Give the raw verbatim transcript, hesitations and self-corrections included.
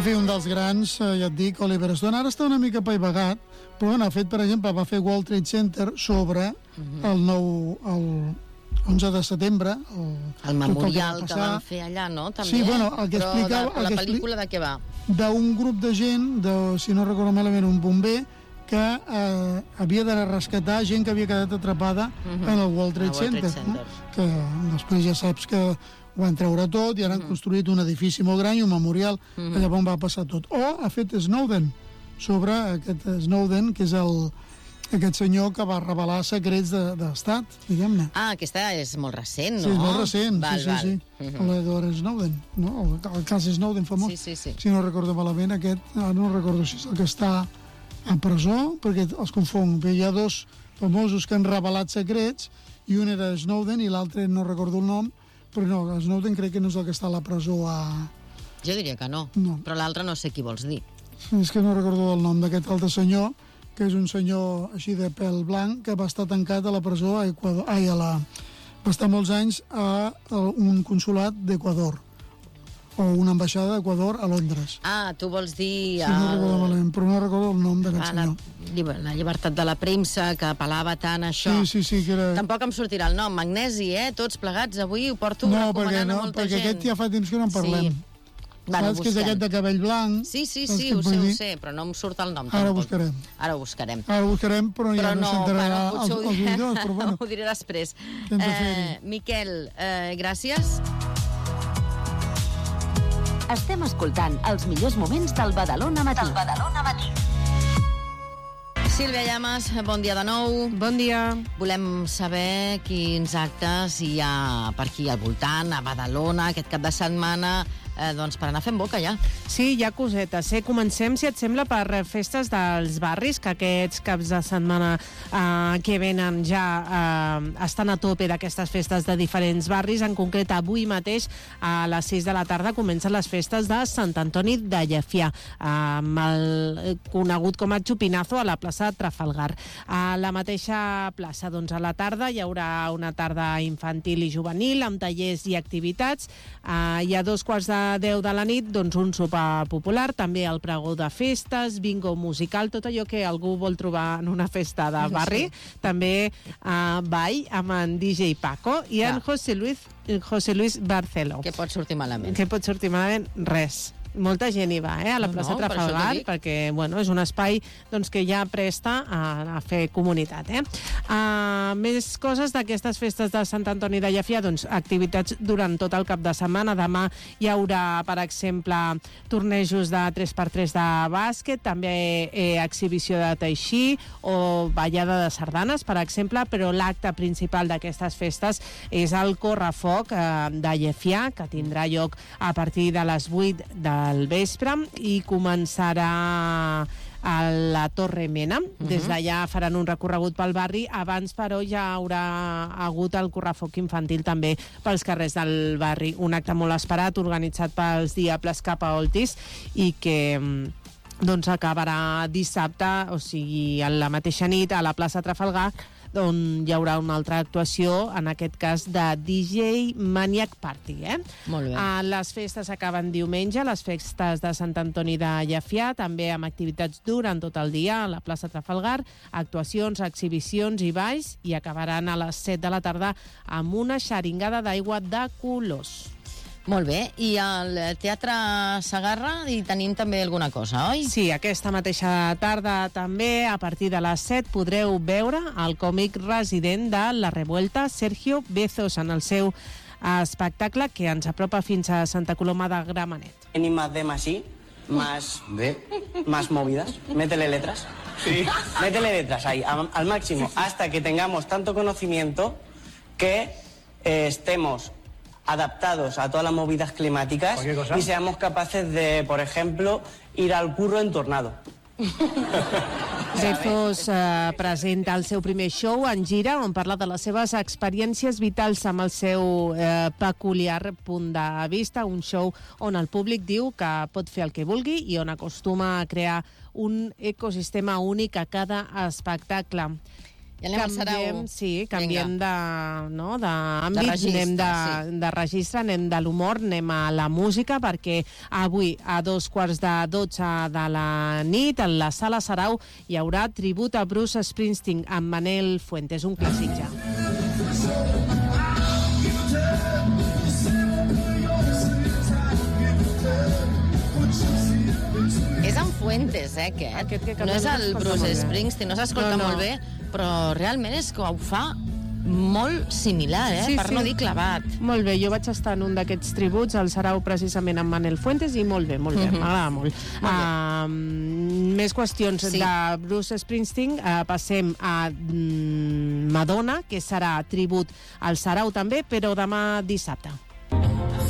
En fi, un dels grans, eh, ja et dic, Oliver Stone. Ara està una mica paivagat, però bueno, ha fet, per exemple, va fer World Trade Center sobre uh-huh. el nou... El onze de setembre. El, el memorial que, que van fer allà, no? També. Sí, bueno, el que però explicava... De, la pel·lícula de què va? D'un grup de gent, de, si no recordo malament, un bomber, que eh, havia de rescatar gent que havia quedat atrapada uh-huh. en el World Trade, World Trade Center. Center. No? Que després ja saps que ho van treure tot i ara han uh-huh. construït un edifici molt gran i un memorial uh-huh. allà on va passar tot. O ha fet Snowden, sobre aquest Snowden, que és el... aquest senyor que va revelar secrets d'estat, de, diguem-ne. Ah, aquesta és molt recent, no? Sí, és molt recent, val, sí, val. sí, sí. Uh-huh. L'Edward Snowden, no? El, el cas Snowden famós. Sí, sí, sí. Si no recordo malament, aquest, no recordo si és el que està a presó, perquè els confong. Bé, hi ha dos famosos que han revelat secrets, i un era Snowden i l'altre no recordo el nom, però no, Snowden crec que no és el que està a la presó a... Jo diria que no, no. Però l'altre no sé qui vols dir. És que no recordo el nom d'aquest altre senyor, que és un senyor així de pèl blanc que va estar tancat a la presó a Equador, ai, a la... va estar molts anys a, a un consulat d'Equador o una ambaixada d'Equador a Londres. Ah, tu vols dir... Sí, el... no recordo malament, però no recordo el nom d'aquest ah, senyor. La, la llibertat de la premsa, que apel·lava tant a això. Sí, sí, sí, que era... Tampoc em sortirà el nom, Magnesi, eh? Tots plegats avui ho porto no, recomanant no, a molta gent. No, perquè aquest ja fa temps que no en parlem. Sí. Bueno, saps que és aquest de cabell blanc? Sí, sí, sí, ho sé, ho sé, però no em surt el nom. Ara ho buscarem. Ara ho buscarem. Ara ho buscarem, però, però ja no, no s'entrarà bueno, als oïdors, però bueno. Ho diré després. Eh, Miquel, eh, gràcies. Estem escoltant els millors moments del Badalona Matí. Del Badalona Matí. Sílvia Llamas, bon dia de nou. Bon dia. Volem saber quins actes hi ha per aquí al voltant, a Badalona, aquest cap de setmana, eh, doncs per anar fent boca ja. Sí, hi ha cosetes. Eh? Comencem, si et sembla, per festes dels barris, que aquests caps de setmana eh, que venen ja eh, estan a tope d'aquestes festes de diferents barris. En concret, avui mateix, a les sis de la tarda, comencen les festes de Sant Antoni de Llefià, amb el conegut com a Chupinazo a la plaça Trafalgar. A la mateixa plaça, doncs, a la tarda hi haurà una tarda infantil i juvenil amb tallers i activitats. Eh, hi ha dos quarts de deu de la nit, doncs un sopar popular, també el pregó de festes, bingo musical, tot allò que algú vol trobar en una festa de barri. Sí. També uh, ball amb en D J Paco i en José Luis, José Luis Barceló. Què pot sortir malament? Què pot sortir malament? Res. Molta gent hi va, eh, a la no, plaça no, Trafalgar, per perquè bueno, és un espai doncs, que ja presta a, a fer comunitat. Eh? Uh, més coses d'aquestes festes de Sant Antoni de Llefià, doncs, activitats durant tot el cap de setmana. Demà hi haurà, per exemple, tornejos de tres per tres de bàsquet, també eh, exhibició de teixí o ballada de sardanes, per exemple, però l'acte principal d'aquestes festes és el correfoc eh, de Llefià, que tindrà lloc a partir de les vuit de al vespre i començarà a la Torre Mena. Uh-huh. Des d'allà faran un recorregut pel barri. Abans, però, ja haurà hagut el correfoc infantil també pels carrers del barri. Un acte molt esperat, organitzat pels Diables cap a Oltis i que doncs acabarà dissabte, o sigui, a la mateixa nit a la plaça Trafalgar, on hi haurà una altra actuació, en aquest cas de D J Maniac Party. Eh? Molt bé. Uh, les festes acaben diumenge, les festes de Sant Antoni de Llefià, també amb activitats durant tot el dia a la plaça Trafalgar, actuacions, exhibicions i balls, i acabaran a les set de la tarda amb una xaringada d'aigua de colors. Molt bé, i al Teatre Segarra hi tenim també alguna cosa, oi? Sí, aquesta mateixa tarda també, a partir de les set, podreu veure el còmic resident de La Revuelta, Sergio Bezos, en el seu espectacle que ens apropa fins a Santa Coloma de Gramenet. Ni más de más I, más de, más movidas. Métele letras. Sí. Métele letras ahí, a, al máximo, hasta que tengamos tanto conocimiento que eh, estemos adaptados a todas las movidas climáticas y seamos capaces de, por ejemplo, ir al curro en tornado. Bezos eh, presenta el seu primer show en gira, on parla de les seves experiències vitals amb el seu eh, peculiar punt de vista, un show on el públic diu que pot fer el que vulgui i on acostuma a crear un ecosistema únic a cada espectacle. I anem al Sarau. Sí, canviem de, no, d'àmbit, De registre, anem de, sí. de registre, anem de l'humor, anem a la música, perquè avui, a dos quarts de dotze de la nit, a la Sala Sarau, hi haurà tribut a Bruce Springsteen amb Manel Fuentes, un clàssic ja. És en Fuentes, eh, aquest. Aquest que no és no el s'escolta Bruce molt bé. Springsteen, no s'escolta No, no. molt bé, però realment és que ho fa molt similar, eh, Sí, per sí. no dir clavat. Molt bé, jo vaig estar en un d'aquests tributs, al Sarau precisament amb Manel Fuentes, i molt bé, molt bé, Mhm. m'agrada molt. Molt bé. Uh, més qüestions Sí. de Bruce Springsteen. Uh, passem a mm, Madonna, que serà tribut al Sarau també, però demà dissabte.